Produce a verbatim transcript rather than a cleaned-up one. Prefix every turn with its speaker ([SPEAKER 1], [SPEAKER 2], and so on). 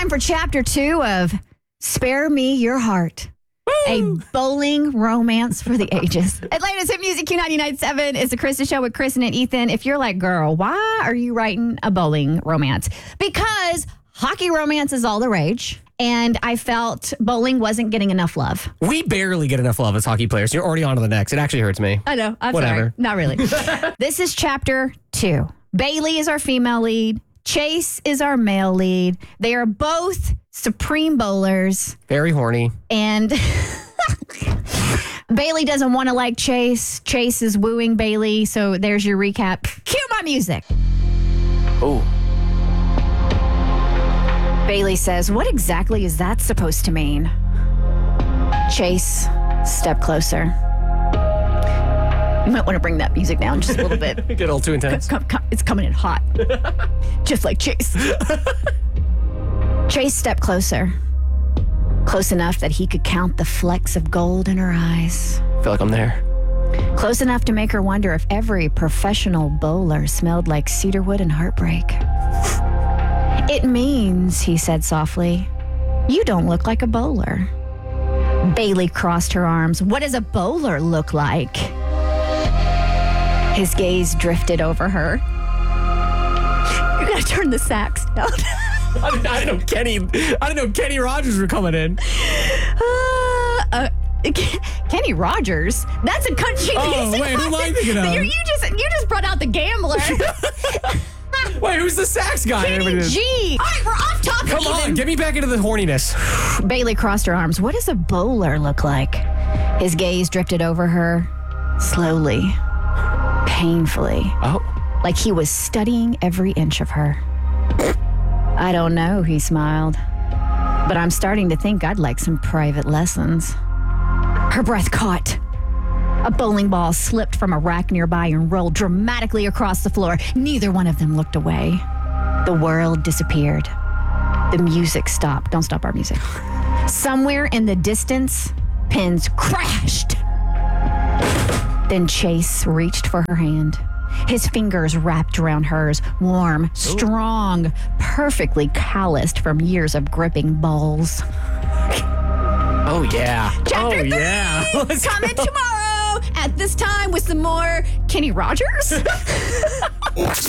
[SPEAKER 1] time for chapter two of Spare Me Your Heart. A bowling romance for the ages. Atlanta's Hit Music Q ninety-nine point seven is the Krista Show with Kristen and Ethan. If you're like, girl, why are you writing a bowling romance? Because hockey romance is all the rage. And I felt bowling wasn't getting enough love.
[SPEAKER 2] We barely get enough love as hockey players. You're already on to the next. It actually hurts me.
[SPEAKER 1] I know. I'm
[SPEAKER 2] Whatever.
[SPEAKER 1] sorry. Not really. This is chapter two. Bailey is our female lead. Chase is our male lead. They are both supreme bowlers.
[SPEAKER 2] Very horny.
[SPEAKER 1] And Bailey doesn't want to like Chase. Chase is wooing Bailey. So there's your recap. Cue my music.
[SPEAKER 2] Oh.
[SPEAKER 1] Bailey says, what exactly is that supposed to mean? Chase, step closer. You might want to bring that music down just a little bit.
[SPEAKER 2] Get a little too intense.
[SPEAKER 1] Come, come, it's coming in hot. Just like Chase. Chase stepped closer. Close enough that he could count the flecks of gold in her eyes.
[SPEAKER 2] I feel like I'm there.
[SPEAKER 1] Close enough to make her wonder if every professional bowler smelled like cedarwood and heartbreak. It means, he said softly, you don't look like a bowler. Bailey crossed her arms. What does a bowler look like? His gaze drifted over her. You gotta turn the sax down.
[SPEAKER 2] I didn't, I didn't know Kenny. I didn't know Kenny Rogers were coming in.
[SPEAKER 1] Uh, uh, Kenny Rogers. That's a country
[SPEAKER 2] Oh,
[SPEAKER 1] music.
[SPEAKER 2] wait, who am I thinking of?
[SPEAKER 1] You, you just you just brought out the gambler.
[SPEAKER 2] Wait, who's the sax guy?
[SPEAKER 1] Kenny G. All right, we're off topic.
[SPEAKER 2] Come on,
[SPEAKER 1] even.
[SPEAKER 2] get me back into the horniness.
[SPEAKER 1] Bailey crossed her arms. What does a bowler look like? His gaze drifted over her slowly, painfully,
[SPEAKER 2] Oh.
[SPEAKER 1] like he was studying every inch of her. I don't know, he smiled, but I'm starting to think I'd like some private lessons. Her breath caught. A bowling ball slipped from a rack nearby and rolled dramatically across the floor. Neither one of them looked away. The world disappeared. The music stopped. Don't stop our music. Somewhere in the distance, pins crashed. Then Chase reached for her hand. His fingers wrapped around hers, warm, strong, perfectly calloused from years of gripping balls.
[SPEAKER 2] Oh, yeah.
[SPEAKER 1] Chapter
[SPEAKER 2] oh,
[SPEAKER 1] three,
[SPEAKER 2] yeah. Let's
[SPEAKER 1] coming
[SPEAKER 2] go.
[SPEAKER 1] tomorrow at this time with some more Kenny Rogers.